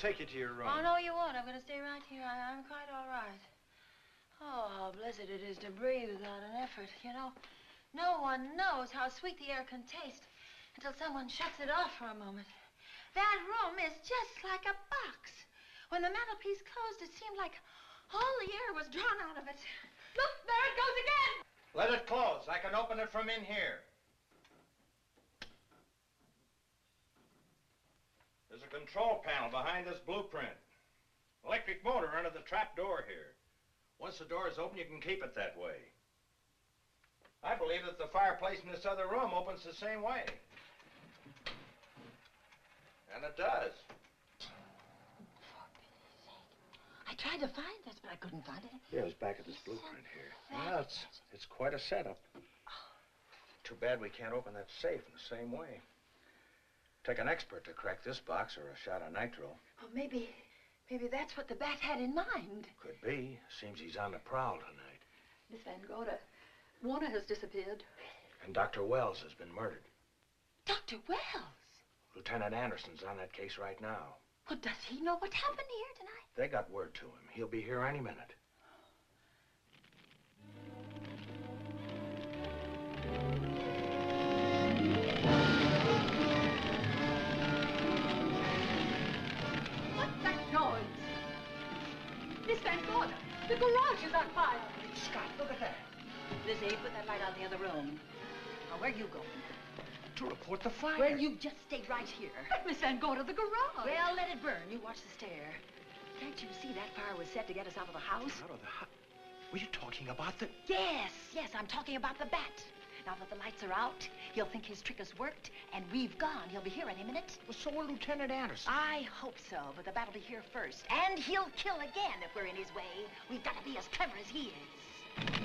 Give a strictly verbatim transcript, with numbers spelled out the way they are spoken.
take you to your room. Oh, no, you won't. I'm going to stay right here. I, I'm quite all right. Oh, how blessed it is to breathe without an effort. You know, no one knows how sweet the air can taste until someone shuts it off for a moment. That room is just like a box. When the mantelpiece closed, it seemed like all the air was drawn out of it. Look, there it goes again. Let it close. I can open it from in here. There's a control panel behind this blueprint. Electric motor under the trap door here. Once the door is open, you can keep it that way. I believe that the fireplace in this other room opens the same way. And it does. I tried to find this, but I couldn't find it. Yeah, it was back at this blueprint here. Well, it's, it's quite a setup. Too bad we can't open that safe in the same way. Take an expert to crack this box or a shot of nitro. Well, maybe, maybe that's what the bat had in mind. Could be. Seems he's on the prowl tonight. Miss Van Gorder, Warner has disappeared. And Doctor Wells has been murdered. Doctor Wells? Lieutenant Anderson's on that case right now. Well, does he know what happened here tonight? They got word to him. He'll be here any minute. What's that noise? Miss Van Gorder, the garage is on fire. Scott, look at that. Lizzie, put that light out in the other room. Now, where are you going? To report the fire. Well, you just stay right here. But Miss Van Gorder, the garage. Well, let it burn. You watch the stair. Can't you see that fire was set to get us out of the house? Out of the house? Were you talking about the... Yes, yes, I'm talking about the bat. Now that the lights are out, he'll think his trick has worked, and we've gone. He'll be here any minute. Well, so will Lieutenant Anderson. I hope so, but the bat will be here first. And he'll kill again if we're in his way. We've got to be as clever as he is.